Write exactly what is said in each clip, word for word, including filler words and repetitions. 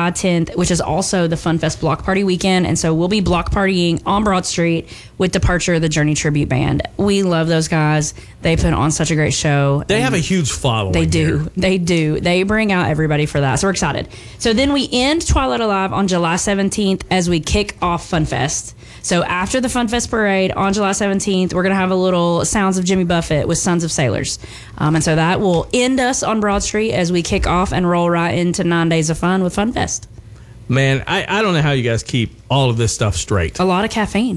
July tenth, which is also the FunFest Block Party weekend. And so we'll be block partying on Broad Street with Departure, the Journey Tribute Band. We love those guys. They put on such a great show. They have a huge following. They do. Here. They do. They bring out everybody for that. So we're excited. So then we end Twilight Alive on July seventeenth as we kick off FunFest. So after the FunFest parade on July seventeenth, we're going to have a little Sounds of Jimmy Buffett with Sons of Sailors. Um, and so that will end us on Broad Street as we kick off and roll right into nine days of fun with FunFest. Man, I, I don't know how you guys keep all of this stuff straight. A lot of caffeine.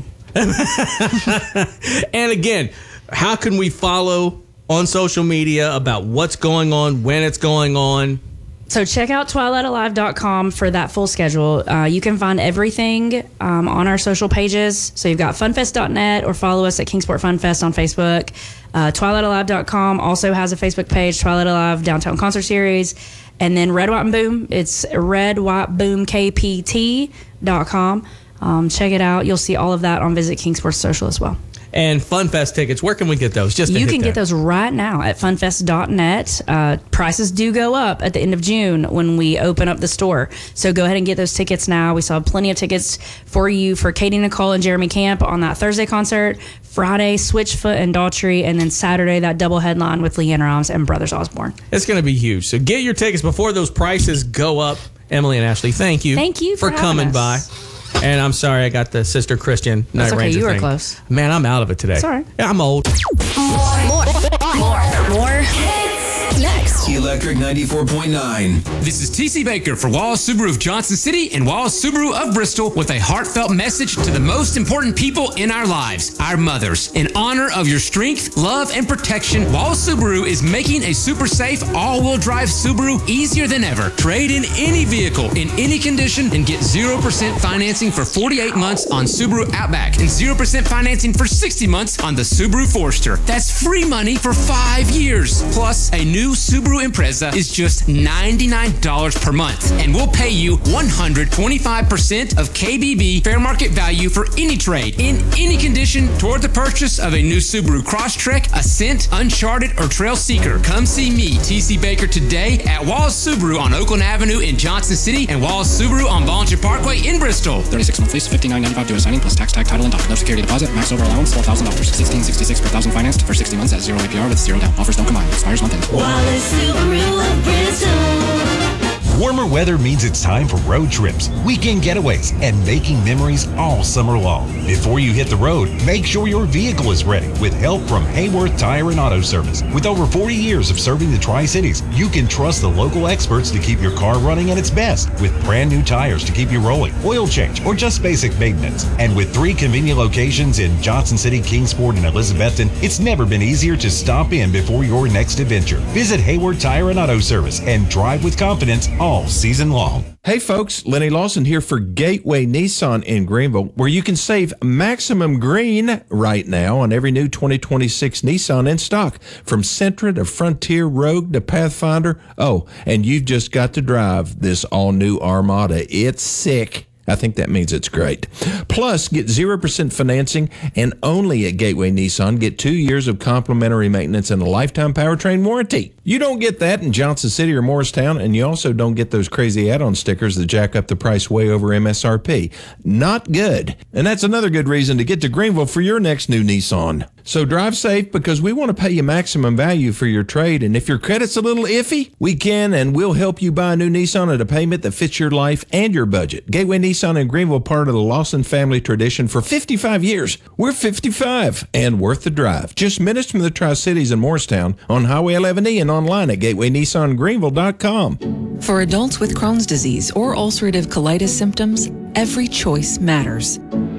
And again, how can we follow on social media about what's going on, when it's going on? So check out twilight alive dot com for that full schedule. Uh, you can find everything um, on our social pages. So you've got funfest dot net or follow us at Kingsport Funfest on Facebook. Uh, twilight alive dot com also has a Facebook page, Twilight Alive Downtown Concert Series. And then Red, White, and Boom, it's red white boom k p t dot com. Um, check it out. You'll see all of that on Visit Kingsport Social as well. And FunFest tickets, where can we get those? Just to You hit can there. get those right now at funfest dot net. Uh, prices do go up at the end of June when we open up the store. So go ahead and get those tickets now. We still have plenty of tickets for you for Katie Nicole and Jeremy Camp on that Thursday concert, Friday, Switchfoot and Daughtry, and then Saturday, that double headline with Leanne Rimes and Brothers Osborne. It's going to be huge. So get your tickets before those prices go up. Emily and Ashley, thank you. Thank you for, for coming us. by. And I'm sorry I got the Sister Christian Night That's okay, Ranger you were thing. close. Man, I'm out of it today. Sorry. Yeah, I'm old. More, more, more, more hits. Next. Electric ninety-four point nine. This is T C Baker for Wallace Subaru of Johnson City and Wallace Subaru of Bristol with a heartfelt message to the most important people in our lives, our mothers. In honor of your strength, love, and protection, Wallace Subaru is making a super safe all-wheel drive Subaru easier than ever. Trade in any vehicle in any condition and get zero percent financing for forty-eight months on Subaru Outback and zero percent financing for sixty months on the Subaru Forester. That's free money for five years. Plus, a new Subaru Impreza is just ninety-nine dollars per month, and we'll pay you one hundred twenty-five percent of K B B fair market value for any trade in any condition toward the purchase of a new Subaru Crosstrek, Ascent, Uncharted, or Trail Seeker. Come see me, T C Baker, today at Wallace Subaru on Oakland Avenue in Johnson City and Wallace Subaru on Volunteer Parkway in Bristol. thirty-six month lease, fifty-nine ninety-five due to signing plus tax, tag, title, and doc. No security deposit. Max over allowance twelve thousand dollars. sixteen sixty-six per thousand financed for sixty months at zero A P R with zero down. Offers don't combine. Expires month end. Wallace Subaru of Bristol. Warmer weather means it's time for road trips, weekend getaways, and making memories all summer long. Before you hit the road, make sure your vehicle is ready with help from Hayworth Tire and Auto Service. With over forty years of serving the Tri-Cities, you can trust the local experts to keep your car running at its best with brand new tires to keep you rolling, oil change, or just basic maintenance. And with three convenient locations in Johnson City, Kingsport, and Elizabethton, it's never been easier to stop in before your next adventure. Visit Hayworth Tire and Auto Service and drive with confidence all season long. Hey folks, Lenny Lawson here for Gateway Nissan in Greenville, where you can save maximum green right now on every new twenty twenty-six Nissan in stock, from Sentra to Frontier, Rogue to Pathfinder. Oh, and you've just got to drive this all-new Armada. It's sick. I think that means it's great. Plus, get zero percent financing, and only at Gateway Nissan get two years of complimentary maintenance and a lifetime powertrain warranty. You don't get that in Johnson City or Morristown, and you also don't get those crazy add-on stickers that jack up the price way over M S R P. Not good. And that's another good reason to get to Greenville for your next new Nissan. So drive safe, because we want to pay you maximum value for your trade, and if your credit's a little iffy, we can and will help you buy a new Nissan at a payment that fits your life and your budget. Gateway Nissan in Greenville, part of the Lawson family tradition for fifty-five years. We're fifty-five and worth the drive. Just minutes from the Tri-Cities in Morristown on Highway eleven E and online at gateway nissan greenville dot com. For adults with Crohn's disease or ulcerative colitis symptoms, every choice matters.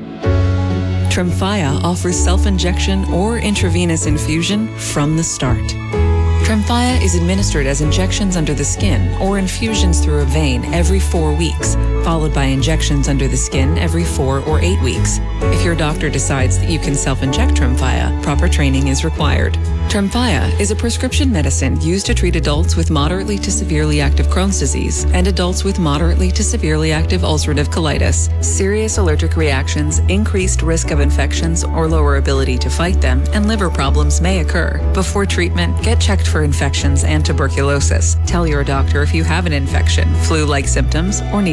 Tremfya offers self-injection or intravenous infusion from the start. Tremfya is administered as injections under the skin or infusions through a vein every four weeks, followed by injections under the skin every four or eight weeks. If your doctor decides that you can self-inject Tremfya, proper training is required. Tremfya is a prescription medicine used to treat adults with moderately to severely active Crohn's disease and adults with moderately to severely active ulcerative colitis. Serious allergic reactions, increased risk of infections or lower ability to fight them, and liver problems may occur. Before treatment, get checked for infections and tuberculosis. Tell your doctor if you have an infection, flu-like symptoms, or need